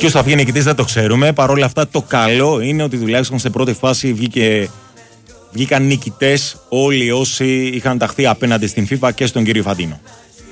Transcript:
Ποιος θα βγει νικητής δεν το ξέρουμε. Παρ' όλα αυτά, το καλό είναι ότι τουλάχιστον σε πρώτη φάση βγήκαν νικητές όλοι όσοι είχαν ταχθεί απέναντι στην FIFA και στον κύριο Φαντίνο.